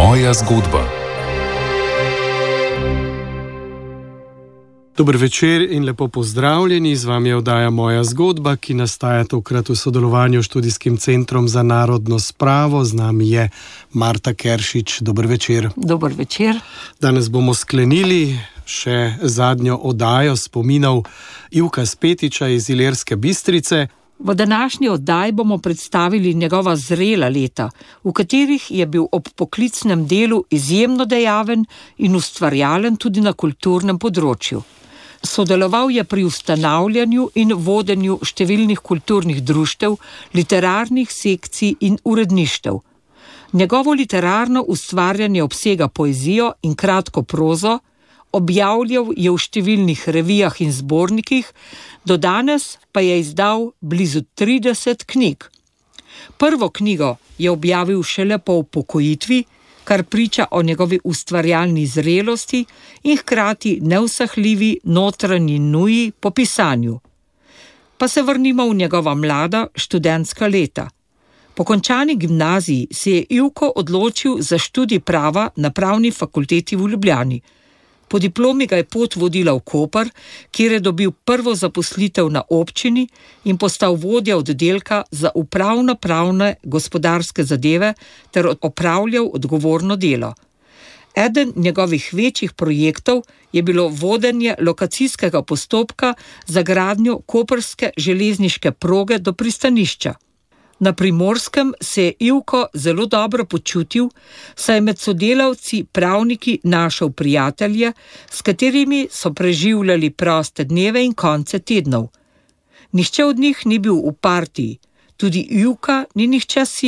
Moja zgodba. Dober večer in lepo pozdravljeni. Z vami je oddaja Moja zgodba, ki nastaja tokrat v sodelovanju s Študijskim centrom za narodno spravo. Z nami je Marta Keršič. Dober večer. Dober večer. Danes bomo sklenili še zadnjo oddajo spominov Ivka Spetiča iz Ilirske Bistrice. V današnji oddaji bomo predstavili njegova zrela leta, v katerih je bil ob poklicnem delu izjemno dejaven in ustvarjalen tudi na kulturnem področju. Sodeloval je pri ustanavljanju in vodenju številnih kulturnih društev, literarnih sekcij in uredništev. Njegovo literarno ustvarjanje obsega poezijo in kratko prozo, objavljal je v številnih revijah in zbornikih, do danes pa je izdal blizu 30 knjig. Prvo knjigo je objavil šele po upokojitvi, kar priča o njegovi ustvarjalni zrelosti in hkrati neusahljivi notranji nuji po pisanju. Pa se vrnimo v njegova mlada študentska leta. Po končani gimnaziji se je Ivko odločil za študij prava na Pravni fakulteti v Ljubljani. Po diplomi ga je pot vodila v Koper, kjer je dobil prvo zaposlitev na občini in postal vodja oddelka za upravno-pravne gospodarske zadeve ter opravljal odgovorno delo. Eden njegovih večjih projektov je bilo vodenje lokacijskega postopka za gradnjo koprske železniške proge do pristanišča. Na Primorskem se je Ivko zelo dobro počutil, saj je med sodelavci pravniki našel prijatelje, s katerimi so preživljali proste dneve in konce tednov. Nihče od njih ni bil v partiji, tudi Ivka ni nihče